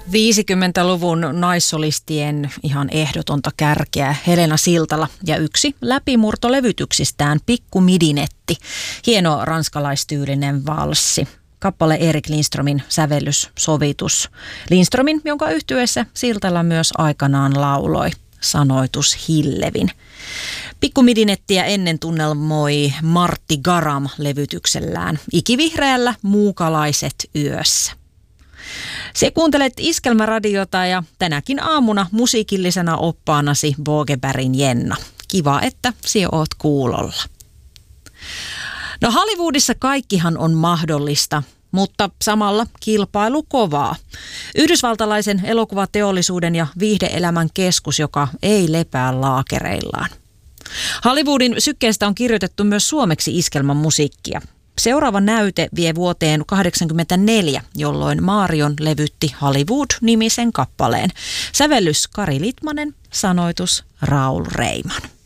50-luvun naissolistien ihan ehdotonta kärkeä Helena Siltala ja yksi läpimurtolevytyksistään Pikku Midinetti, hieno ranskalaistyylinen valssi. Kappale Erik Lindströmin sävellys, sovitus. Lindströmin, jonka yhtyeessä Siltala myös aikanaan lauloi, sanoitus Hillevin. Pikku Midinettiä ennen tunnelmoi Martti Garam levytyksellään Ikivihreällä muukalaiset yössä. Se kuuntelet Iskelmäradiota ja tänäkin aamuna musiikillisena oppaanasi Bogebergin Jenna. Kiva, että sinä oot kuulolla. No Hollywoodissa kaikkihan on mahdollista, mutta samalla kilpailu kovaa. Yhdysvaltalaisen elokuvateollisuuden ja viihde-elämän keskus, joka ei lepää laakereillaan. Hollywoodin sykkeestä on kirjoitettu myös suomeksi iskelmän musiikkia. Seuraava näyte vie vuoteen 1984, jolloin Marion levytti Hollywood-nimisen kappaleen. Sävellys Kari Litmanen, sanoitus Raul Reiman.